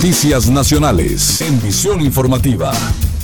Noticias nacionales en Visión Informativa.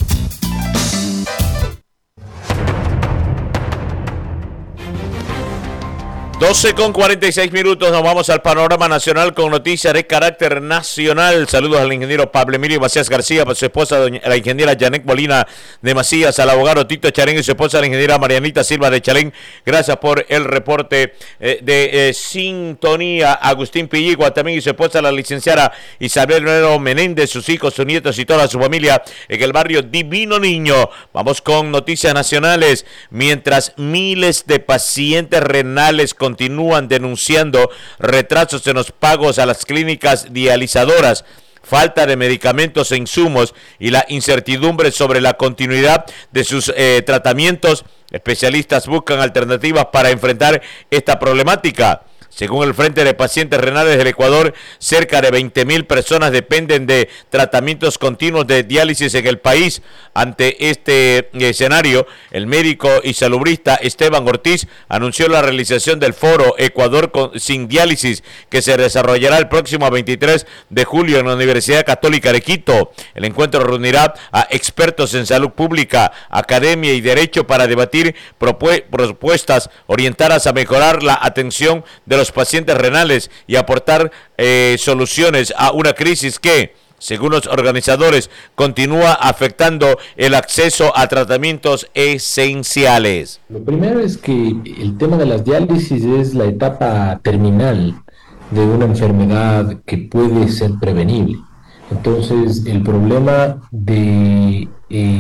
12:46, nos vamos al panorama nacional con noticias de carácter nacional. Saludos al ingeniero Pablo Emilio Macías García, para su esposa la ingeniera Janet Molina de Macías, al abogado Tito Chalén y su esposa la ingeniera Marianita Silva de Chalén. Gracias por el reporte de sintonía. Agustín Pilligua también y su esposa la licenciada Isabel Nuero Menéndez, sus hijos, sus nietos y toda su familia en el barrio Divino Niño. Vamos con noticias nacionales. Mientras miles de pacientes renales continúan denunciando retrasos en los pagos a las clínicas dializadoras, falta de medicamentos e insumos y la incertidumbre sobre la continuidad de sus tratamientos, especialistas buscan alternativas para enfrentar esta problemática. Según el Frente de Pacientes Renales del Ecuador, cerca de 20,000 personas dependen de tratamientos continuos de diálisis en el país. Ante este escenario, el médico y salubrista Esteban Ortiz anunció la realización del foro Ecuador sin diálisis, que se desarrollará el próximo 23 de julio en la Universidad Católica de Quito. El encuentro reunirá a expertos en salud pública, academia y derecho para debatir propuestas orientadas a mejorar la atención de los pacientes renales y aportar soluciones a una crisis que, según los organizadores, continúa afectando el acceso a tratamientos esenciales. Lo primero es que el tema de las diálisis es la etapa terminal de una enfermedad que puede ser prevenible. Entonces, el problema de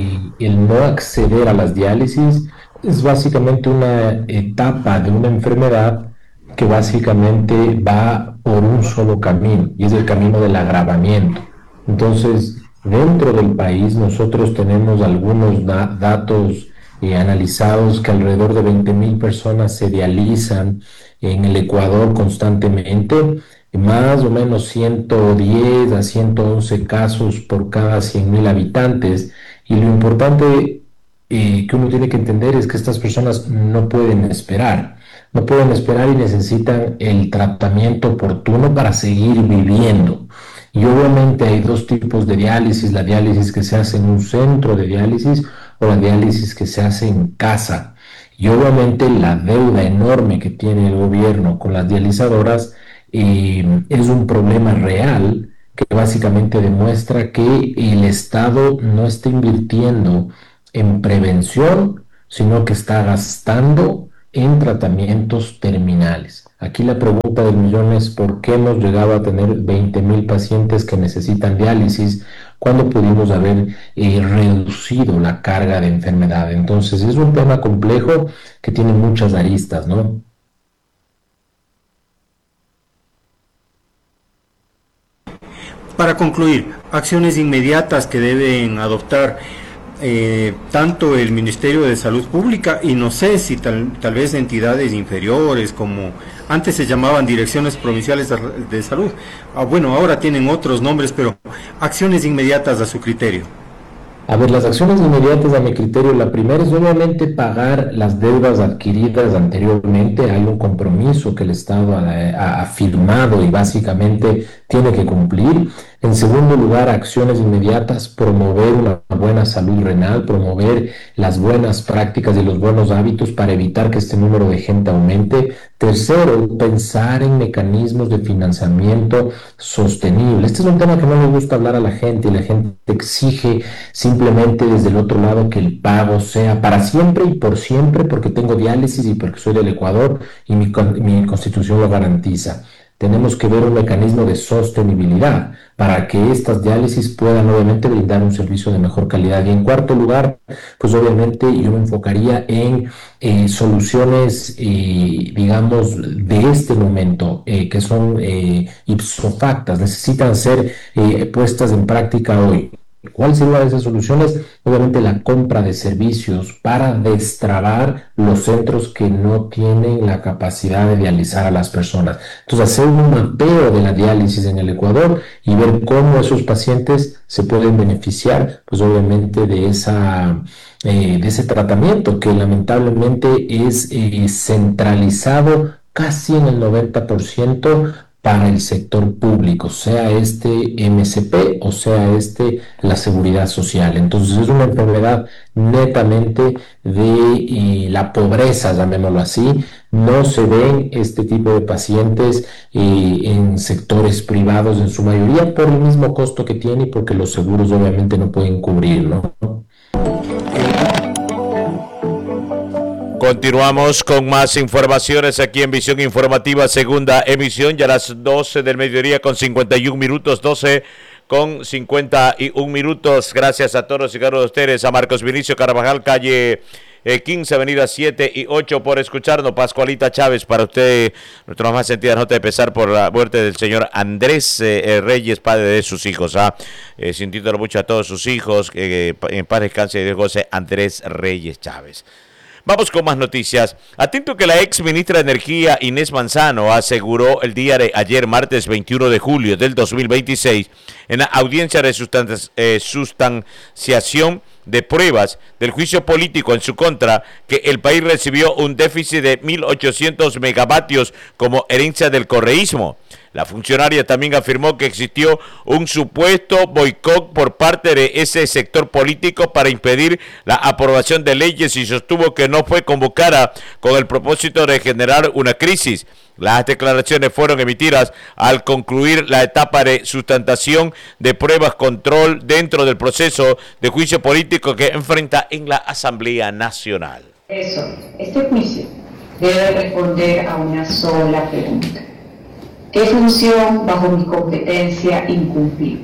el no acceder a las diálisis es básicamente una etapa de una enfermedad que básicamente va por un solo camino, y es el camino del agravamiento. Entonces, dentro del país nosotros tenemos algunos datos analizados que alrededor de 20,000 personas se dializan en el Ecuador constantemente, más o menos 110 a 111 casos por cada 100,000 habitantes, y lo importante que uno tiene que entender es que estas personas no pueden esperar y necesitan el tratamiento oportuno para seguir viviendo. Y obviamente hay dos tipos de diálisis: la diálisis que se hace en un centro de diálisis o la diálisis que se hace en casa. Y obviamente la deuda enorme que tiene el gobierno con las dializadoras es un problema real que básicamente demuestra que el Estado no está invirtiendo en prevención, sino que está gastando en tratamientos terminales. Aquí la pregunta del millón es: ¿por qué hemos llegado a tener 20,000 pacientes que necesitan diálisis cuando pudimos haber reducido la carga de enfermedad? Entonces es un tema complejo que tiene muchas aristas, ¿no? Para concluir, acciones inmediatas que deben adoptar tanto el Ministerio de Salud Pública y no sé si tal vez entidades inferiores, como antes se llamaban direcciones provinciales de salud, bueno, ahora tienen otros nombres, pero acciones inmediatas a su criterio. A ver, las acciones inmediatas a mi criterio, la primera es obviamente pagar las deudas adquiridas anteriormente. Hay un compromiso que el Estado ha firmado y básicamente tiene que cumplir. En segundo lugar, acciones inmediatas: promover una buena salud renal, promover las buenas prácticas y los buenos hábitos para evitar que este número de gente aumente. Tercero, pensar en mecanismos de financiamiento sostenible. Este es un tema que no le gusta hablar a la gente, y la gente exige simplemente desde el otro lado que el pago sea para siempre y por siempre, porque tengo diálisis y porque soy del Ecuador y mi constitución lo garantiza. Tenemos que ver un mecanismo de sostenibilidad para que estas diálisis puedan obviamente brindar un servicio de mejor calidad. Y en cuarto lugar, pues obviamente yo me enfocaría en soluciones, digamos, de este momento, que son ipso facto, necesitan ser puestas en práctica hoy. ¿Cuál sería una de esas soluciones? Obviamente la compra de servicios para destrabar los centros que no tienen la capacidad de dializar a las personas. Entonces, hacer un mapeo de la diálisis en el Ecuador y ver cómo esos pacientes se pueden beneficiar, pues obviamente de ese tratamiento que lamentablemente es centralizado casi en el 90% para el sector público, sea este MSP o sea este la seguridad social. Entonces es una enfermedad netamente de la pobreza, llamémoslo así. No se ven este tipo de pacientes en sectores privados en su mayoría por el mismo costo que tiene y porque los seguros obviamente no pueden cubrirlo, ¿no? Continuamos con más informaciones aquí en Visión Informativa, segunda emisión, ya a las 12 del mediodía con 51 minutos, 12 con 51 minutos. Gracias a todos y cada uno de ustedes, a Marcos Vinicio Carvajal, calle 15, avenida 7 y 8 por escucharnos. Pascualita Chávez, para usted, nuestra más sentida nota de pesar por la muerte del señor Andrés Reyes, padre de sus hijos. Sintiéndolo mucho a todos sus hijos, en paz descanse y Dios goce, Andrés Reyes Chávez. Vamos con más noticias. Atento que la ex ministra de Energía, Inés Manzano, aseguró el día de ayer, martes 21 de julio del 2026, en la audiencia de sustanciación de pruebas del juicio político en su contra, que el país recibió un déficit de 1.800 megavatios como herencia del correísmo. La funcionaria también afirmó que existió un supuesto boicot por parte de ese sector político para impedir la aprobación de leyes y sostuvo que no fue convocada con el propósito de generar una crisis. Las declaraciones fueron emitidas al concluir la etapa de sustentación de pruebas control dentro del proceso de juicio político que enfrenta en la Asamblea Nacional. Este juicio debe responder a una sola pregunta. ¿Qué función bajo mi competencia incumplí?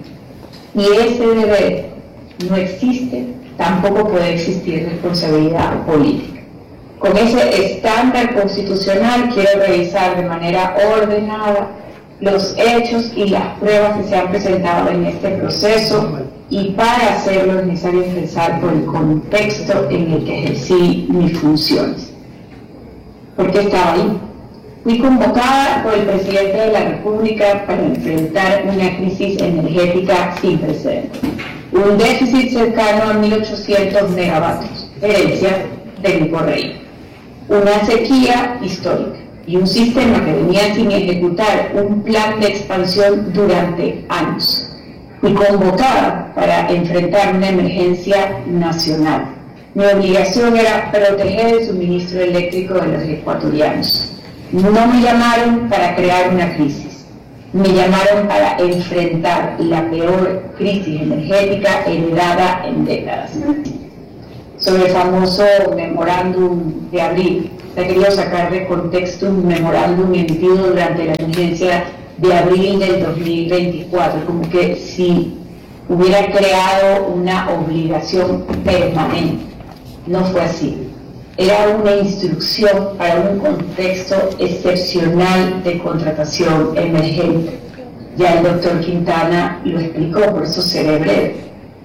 Y ese deber no existe, tampoco puede existir responsabilidad política. Con ese estándar constitucional quiero revisar de manera ordenada los hechos y las pruebas que se han presentado en este proceso y para hacerlo es necesario empezar por el contexto en el que ejercí mis funciones. ¿Por qué estaba ahí? Fui convocada por el presidente de la República para enfrentar una crisis energética sin precedentes. Un déficit cercano a 1.800 megavatios, herencia de mi correísmo. Una sequía histórica y un sistema que venía sin ejecutar un plan de expansión durante años. Fui convocada para enfrentar una emergencia nacional. Mi obligación era proteger el suministro eléctrico de los ecuatorianos. No me llamaron para crear una crisis, me llamaron para enfrentar la peor crisis energética heredada en décadas. Sobre el famoso memorándum de abril, se ha querido sacar de contexto un memorándum emitido durante la emergencia de abril del 2024, como que si hubiera creado una obligación permanente. No fue así. Era una instrucción para un contexto excepcional de contratación emergente. Ya el doctor Quintana lo explicó, por eso seré breve.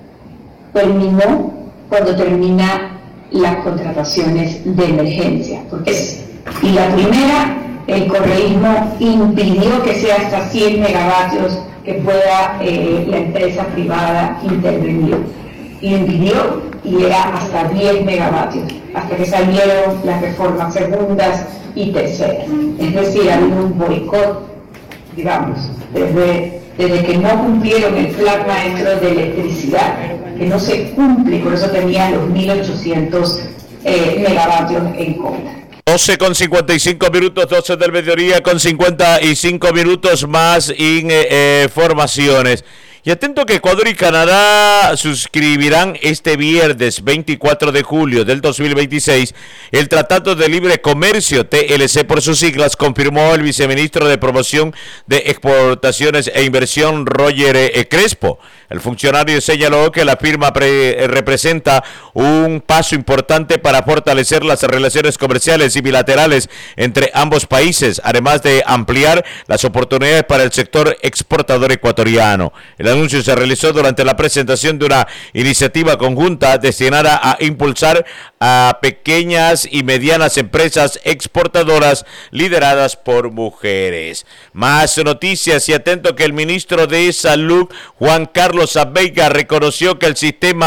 Terminó cuando termina las contrataciones de emergencia. Y la primera, el correísmo impidió que sea hasta 100 megavatios que pueda la empresa privada intervenir. Y impidió y era hasta 10 megavatios, hasta que salieron las reformas segundas y terceras. Es decir, había un boicot, digamos, desde que no cumplieron el plan maestro de electricidad, que no se cumple, por eso tenían los 1.800 megavatios en contra. 12 con 55 minutos, 12 del mediodía con 55 minutos más informaciones. Y atento que Ecuador y Canadá suscribirán este viernes 24 de julio del 2026 el Tratado de Libre Comercio, TLC por sus siglas, confirmó el viceministro de Promoción de Exportaciones e Inversión, Roger Crespo. El funcionario señaló que la firma representa un paso importante para fortalecer las relaciones comerciales y bilaterales entre ambos países, además de ampliar las oportunidades para el sector exportador ecuatoriano. El anuncio se realizó durante la presentación de una iniciativa conjunta destinada a impulsar a pequeñas y medianas empresas exportadoras lideradas por mujeres. Más noticias y atento que el ministro de Salud, Juan Carlos Abeiga, reconoció que el sistema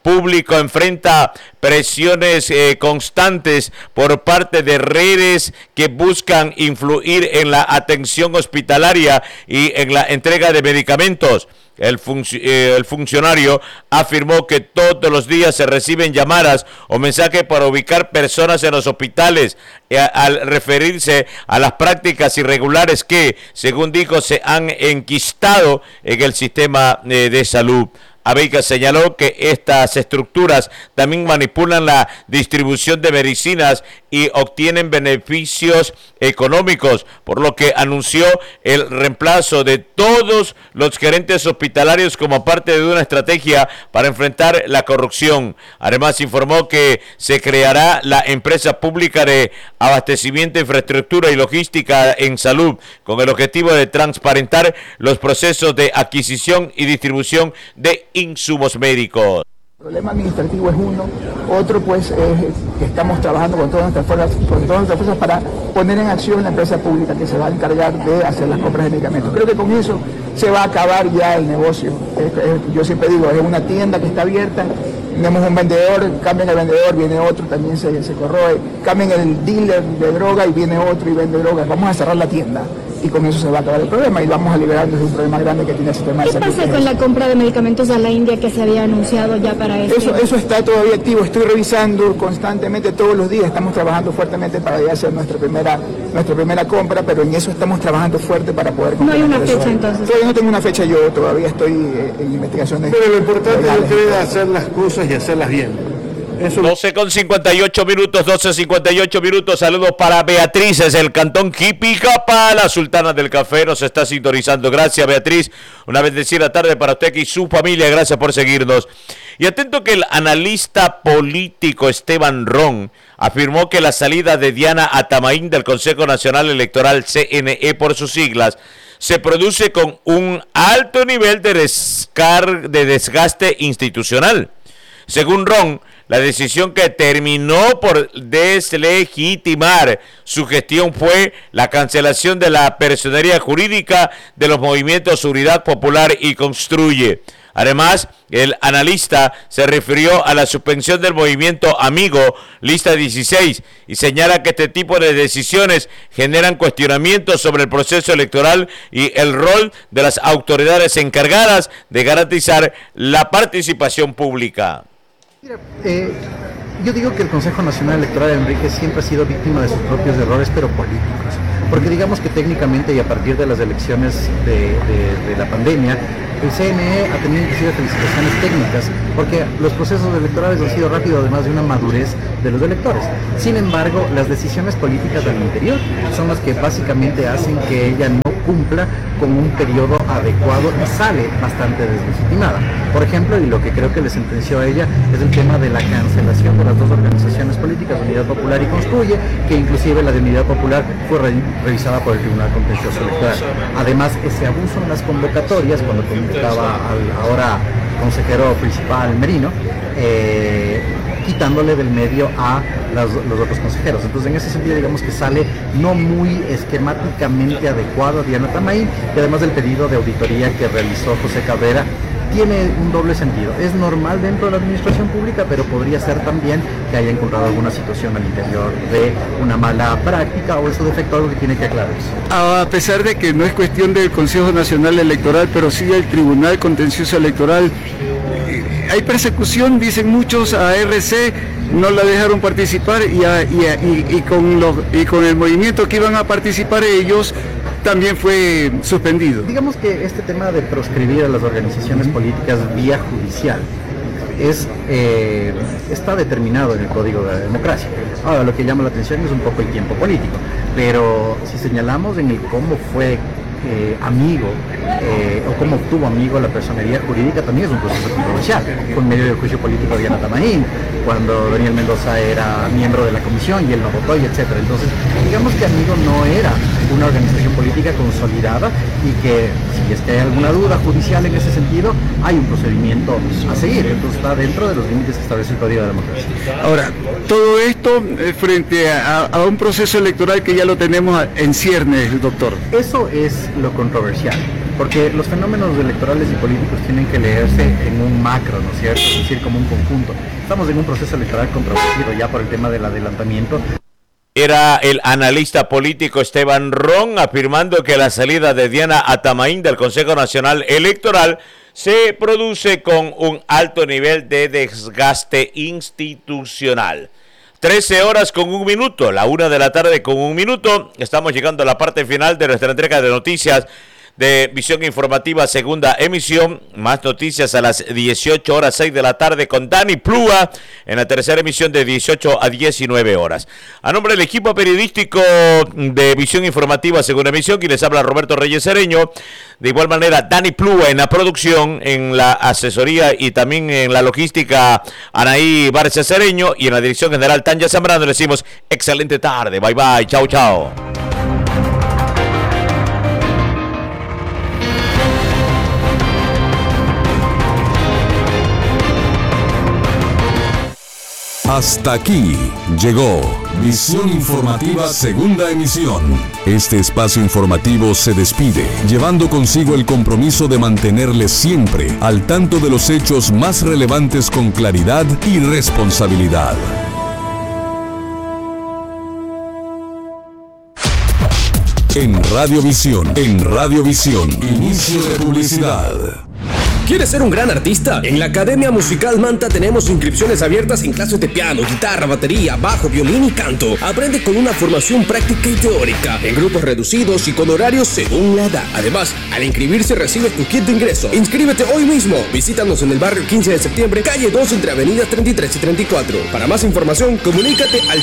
público enfrenta presiones constantes por parte de redes que buscan influir en la atención hospitalaria y en la entrega de medicamentos. El funcionario afirmó que todos los días se reciben llamadas o mensajes para ubicar personas en los hospitales al referirse a las prácticas irregulares que, según dijo, se han enquistado en el sistema de salud. Abeiga señaló que estas estructuras también manipulan la distribución de medicinas y obtienen beneficios económicos, por lo que anunció el reemplazo de todos los gerentes hospitalarios como parte de una estrategia para enfrentar la corrupción. Además, informó que se creará la empresa pública de abastecimiento, infraestructura y logística en salud, con el objetivo de transparentar los procesos de adquisición y distribución de insumos médicos. El problema administrativo es uno, otro pues es que estamos trabajando con todas nuestras fuerzas para poner en acción la empresa pública que se va a encargar de hacer las compras de medicamentos. Creo que con eso se va a acabar ya el negocio. Yo siempre digo, es una tienda que está abierta, tenemos un vendedor, cambian el vendedor, viene otro, también se corroe, cambian el dealer de droga y viene otro y vende droga. Vamos a cerrar la tienda y con eso se va a acabar el problema y vamos a liberarnos de un problema grande que tiene el sistema de salud. ¿Qué pasa con la compra de medicamentos a la India que se había anunciado ya para Eso está todavía activo, estoy revisando constantemente todos los días, estamos trabajando fuertemente para ya hacer nuestra primera compra, pero en eso estamos trabajando fuerte para poder comprar. ¿No hay una fecha entonces? Todavía no tengo una fecha, yo todavía estoy en investigaciones. Pero lo importante es hacer las cosas y hacerlas bien. 12:58 minutos, 12:58 minutos. Saludos para Beatriz, es el cantón Jipicapa, la sultana del café, nos está sintonizando. Gracias, Beatriz. Una bendecida tarde para usted y su familia. Gracias por seguirnos. Y atento que el analista político Esteban Ron afirmó que la salida de Diana Atamaín del Consejo Nacional Electoral, CNE por sus siglas, se produce con un alto nivel de desgaste institucional. Según Ron, la decisión que terminó por deslegitimar su gestión fue la cancelación de la personería jurídica de los movimientos Unidad Popular y Construye. Además, el analista se refirió a la suspensión del movimiento Amigo, lista 16, y señala que este tipo de decisiones generan cuestionamientos sobre el proceso electoral y el rol de las autoridades encargadas de garantizar la participación pública. Mira, yo digo que el Consejo Nacional Electoral, Enrique, siempre ha sido víctima de sus propios errores, pero políticos. Porque digamos que técnicamente y a partir de las elecciones de la pandemia, el CNE ha tenido inclusive felicitaciones técnicas, porque los procesos electorales han sido rápidos, además de una madurez de los electores. Sin embargo, las decisiones políticas del interior son las que básicamente hacen que ella no cumpla con un periodo adecuado y sale bastante deslegitimada. Por ejemplo, y lo que creo que le sentenció a ella es el tema de la cancelación de las dos organizaciones políticas, Unidad Popular y Construye, que inclusive la de Unidad Popular fue revisada por el Tribunal Contencioso Electoral. Además, ese abuso en las convocatorias, cuando convocaba al ahora consejero principal Merino, quitándole del medio a los otros consejeros. Entonces, en ese sentido, digamos que sale no muy esquemáticamente adecuado a Diana Atamaín, y además del pedido de auditoría que realizó José Cabrera, tiene un doble sentido. Es normal dentro de la administración pública, pero podría ser también que haya encontrado alguna situación al interior de una mala práctica o en su defecto algo que tiene que aclararse. A pesar de que no es cuestión del Consejo Nacional Electoral, pero sí del Tribunal Contencioso Electoral, hay persecución, dicen muchos, a RC, no la dejaron participar y con el movimiento que iban a participar ellos, también fue suspendido. Digamos que este tema de proscribir a las organizaciones políticas vía judicial está determinado en el Código de la Democracia. Ahora, lo que llama la atención es un poco el tiempo político, pero si señalamos en el cómo fue amigo o cómo obtuvo amigo la personería jurídica, también es un proceso controversial, con medio del juicio político de Diana Atamaín, cuando Daniel Mendoza era miembro de la comisión y él no votó, y etcétera. Entonces, digamos que Amigo no era una organización política consolidada y que si es que hay alguna duda judicial en ese sentido, hay un procedimiento a seguir. Entonces está dentro de los límites que establece el Código de la Democracia. Ahora, todo esto frente a un proceso electoral que ya lo tenemos en ciernes, doctor. Eso es lo controversial. porque los fenómenos electorales y políticos tienen que leerse en un macro, ¿no es cierto? Es decir, como un conjunto. Estamos en un proceso electoral controvertido ya por el tema del adelantamiento. Era el analista político Esteban Ron afirmando que la salida de Diana Atamaín del Consejo Nacional Electoral se produce con un alto nivel de desgaste institucional. 13 horas con 1 minuto, la 1 de la tarde con 1 minuto. Estamos llegando a la parte final de nuestra entrega de noticias de Visión Informativa, segunda emisión. Más noticias a las 18 horas 6 de la tarde con Dani Plúa en la tercera emisión de 18 a 19 horas. A nombre del equipo periodístico de Visión Informativa, segunda emisión, quien les habla Roberto Reyes Cereño. De igual manera, Dani Plúa en la producción, en la asesoría y también en la logística, Anaí Barcia Cereño, y en la dirección general, Tanya Zambrano. Le decimos excelente tarde. Bye bye. Chao, chao. Hasta aquí llegó Visión Informativa Segunda Emisión. Este espacio informativo se despide, llevando consigo el compromiso de mantenerles siempre al tanto de los hechos más relevantes con claridad y responsabilidad. En Radiovisión, inicio de publicidad. ¿Quieres ser un gran artista? En la Academia Musical Manta tenemos inscripciones abiertas en clases de piano, guitarra, batería, bajo, violín y canto. Aprende con una formación práctica y teórica, en grupos reducidos y con horarios según la edad. Además, al inscribirse recibes tu kit de ingreso. Inscríbete hoy mismo. Visítanos en el barrio 15 de septiembre, calle 2, entre avenidas 33 y 34. Para más información, comunícate al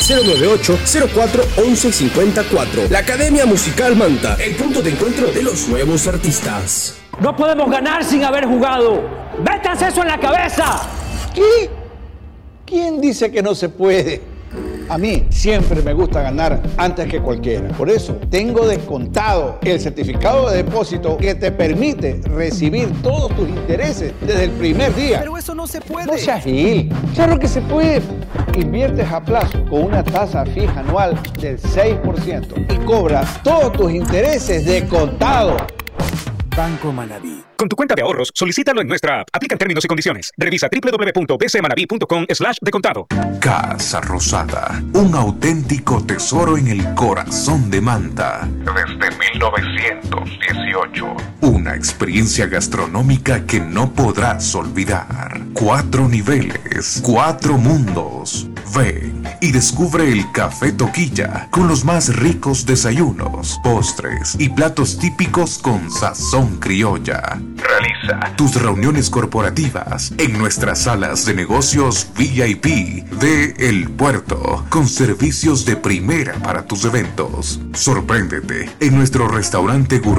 098-04-1154. La Academia Musical Manta, el punto de encuentro de los nuevos artistas. No podemos ganar sin haber jugado. ¡Métanse eso en la cabeza! ¿Qué? ¿Quién dice que no se puede? A mí siempre me gusta ganar antes que cualquiera. Por eso tengo descontado el certificado de depósito que te permite recibir todos tus intereses desde el primer día. Pero eso no se puede. No seas gil. Claro que se puede. Inviertes a plazo con una tasa fija anual del 6% y cobras todos tus intereses de contado. Banco Manaví. Con tu cuenta de ahorros, solicítalo en nuestra app. Aplican términos y condiciones. Revisa www.bcmanaví.com/descontado. Casa Rosada, un auténtico tesoro en el corazón de Manta. Desde 1918. Una experiencia gastronómica que no podrás olvidar. 4 niveles, 4 mundos. Ven y descubre el Café Toquilla con los más ricos desayunos, postres y platos típicos con sazón criolla. Realiza tus reuniones corporativas en nuestras salas de negocios VIP de El Puerto, con servicios de primera para tus eventos. Sorpréndete en nuestro restaurante gourmet